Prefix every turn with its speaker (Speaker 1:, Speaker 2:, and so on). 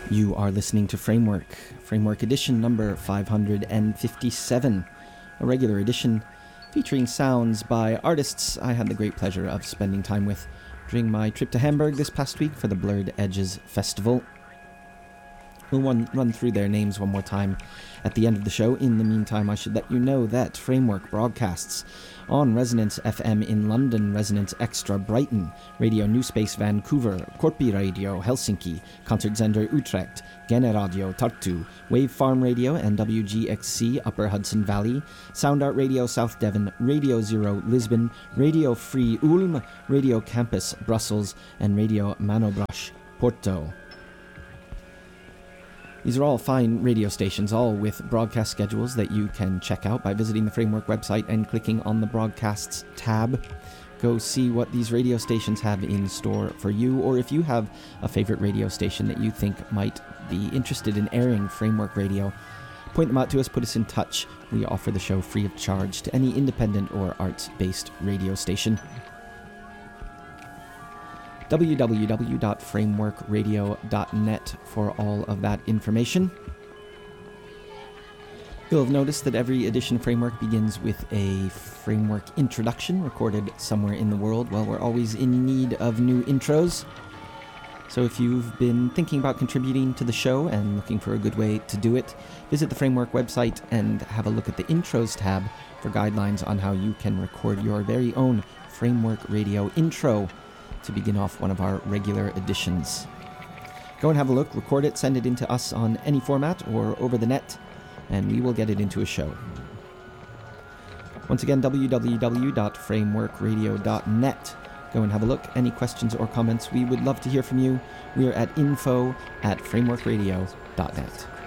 Speaker 1: You are listening to Framework edition number 557, a regular edition featuring sounds by artists I had the great pleasure of spending time with during my trip to Hamburg this past week for the Blurred Edges Festival. We'll run through their names one more time at the end of the show. In the meantime, I should let you know that Framework broadcasts on Resonance FM in London, Resonance Extra Brighton, Radio New Space Vancouver, Korpi Radio Helsinki, Concertzender Utrecht, Gene Radio Tartu, Wave Farm Radio and WGXC Upper Hudson Valley, Sound Art Radio South Devon, Radio Zero Lisbon, Radio Free Ulm, Radio Campus Brussels, and Radio Manobrush Porto. These are all fine radio stations, all with broadcast schedules that you can check out by visiting the Framework website and clicking on the Broadcasts tab. Go see what these radio stations have in store for you, or if you have a favorite radio station that you think might be interested in airing Framework Radio, point them out to us, put us in touch. We offer the show free of charge to any independent or arts-based radio station. www.frameworkradio.net for all of that information. You'll have noticed that every edition of Framework begins with a Framework introduction recorded somewhere in the world. Well, we're always in need of new intros. So if you've been thinking about contributing to the show and looking for a good way to do it, visit the Framework website and have a look at the Intros tab for guidelines on how you can record your very own Framework Radio intro to begin off one of our regular editions. Go and have a look, record it, send it into us on any format or over the net, and we will get it into a show. Once again, www.frameworkradio.net. Go and have a look. Any questions or comments, we would love to hear from you. We are at info@frameworkradio.net.